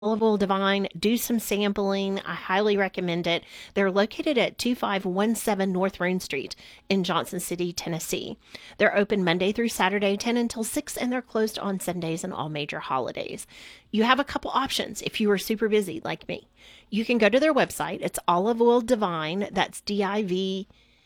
Olive Oil Divine, do some sampling. I highly recommend it. They're located at 2517 North Roan Street in Johnson City, Tennessee. They're open Monday through Saturday, 10 until 6, and they're closed on Sundays and all major holidays. You have a couple options if you are super busy like me. You can go to their website. It's Olive Oil Divine. That's DIV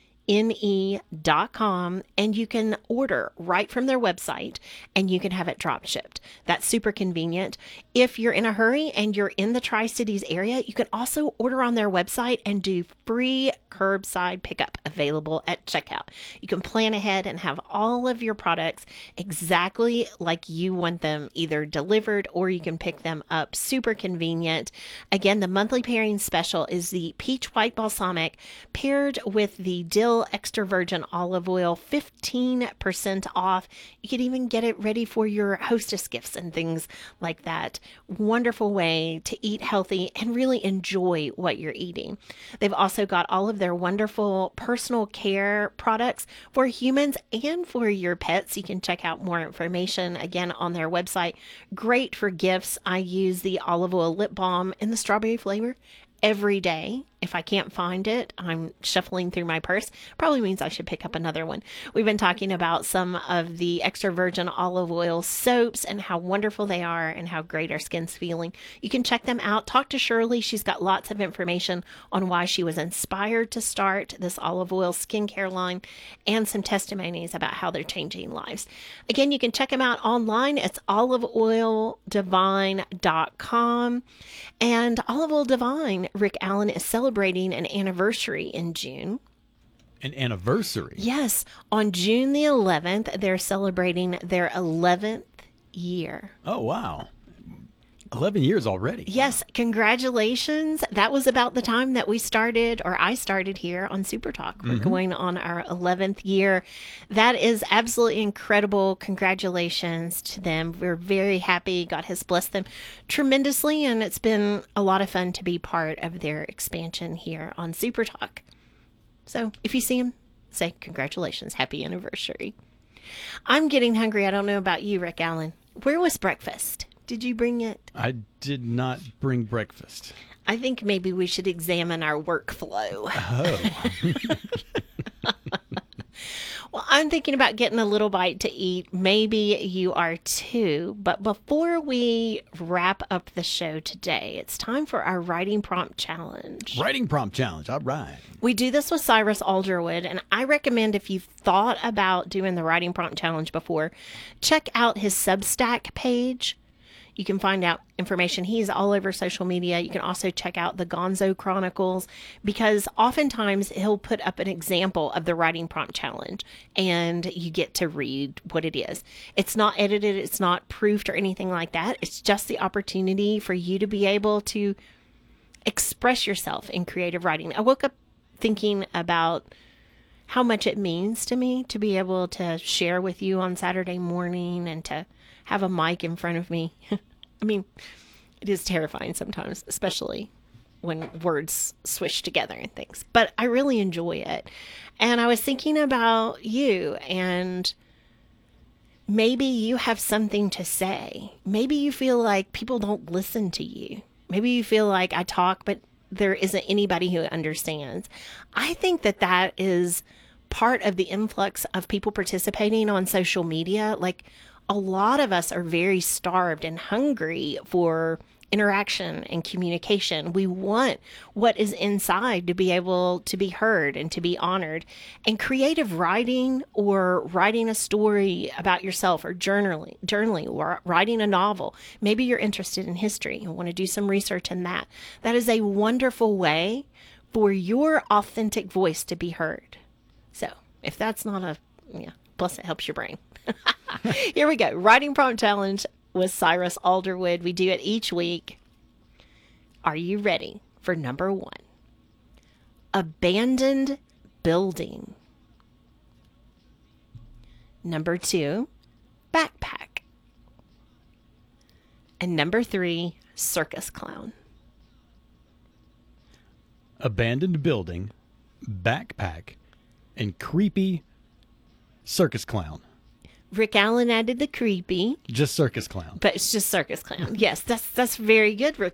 ne.com, and you can order right from their website and you can have it drop shipped. That's super convenient. If you're in a hurry and you're in the Tri-Cities area, you can also order on their website and do free curbside pickup available at checkout. You can plan ahead and have all of your products exactly like you want them either delivered or you can pick them up. Super convenient. Again, the monthly pairing special is the Peach White Balsamic paired with the Dill Extra Virgin Olive Oil, 15% off. You can even get it ready for your hostess gifts and things like that. Wonderful way to eat healthy and really enjoy what you're eating. They've also got all of their wonderful personal care products for humans and for your pets. You can check out more information again on their website. Great for gifts. I use the olive oil lip balm in the strawberry flavor every day. If I can't find it, I'm shuffling through my purse. Probably means I should pick up another one. We've been talking about some of the extra virgin olive oil soaps and how wonderful they are and how great our skin's feeling. You can check them out. Talk to Shirley. She's got lots of information on why she was inspired to start this olive oil skincare line and some testimonies about how they're changing lives. Again, you can check them out online. It's oliveoildivine.com. And Olive Oil Divine, Rick Allen is celebrating an anniversary in June. An anniversary? Yes. On June the 11th, they're celebrating their 11th year. Oh, wow. 11 years already. Yes, congratulations. That was about the time that we started, or I started here on Super Talk. We're going on our 11th year. That is absolutely incredible. Congratulations to them. We're very happy. God has blessed them tremendously, and it's been a lot of fun to be part of their expansion here on Super Talk. So if you see them, say congratulations. Happy anniversary. I'm getting hungry. I don't know about you, Rick Allen. Where was breakfast? Did you bring it? I did not bring breakfast. I think maybe we should examine our workflow. Oh. Well, I'm thinking about getting a little bite to eat. Maybe you are too. But before we wrap up the show today, it's time for our writing prompt challenge. Writing prompt challenge. All right. We do this with Cyrus Alderwood, and I recommend if you've thought about doing the writing prompt challenge before, check out his Substack page. You can find out information. He's all over social media. You can also check out the Gonzo Chronicles because oftentimes he'll put up an example of the writing prompt challenge and you get to read what it is. It's not edited. It's not proofed or anything like that. It's just the opportunity for you to be able to express yourself in creative writing. I woke up thinking about how much it means to me to be able to share with you on Saturday morning and to have a mic in front of me. I mean, it is terrifying sometimes, especially when words swish together and things, but I really enjoy it. And I was thinking about you, and maybe you have something to say. Maybe you feel like people don't listen to you. Maybe you feel like I talk, but there isn't anybody who understands. I think that that is part of the influx of people participating on social media. Like, a lot of us are very starved and hungry for interaction and communication. We want what is inside to be able to be heard and to be honored. And creative writing or writing a story about yourself or journaling or writing a novel. Maybe you're interested in history and want to do some research in that. That is a wonderful way for your authentic voice to be heard. So if that's not plus it helps your brain. Here we go. Writing prompt challenge with Cyrus Alderwood. We do it each week. Are you ready for number 1? Abandoned building. Number 2, backpack. And number 3, circus clown. Abandoned building, backpack, and creepy circus clown. Rick Allen added the creepy, Just circus clown. but it's just circus clown. Yes, that's very good,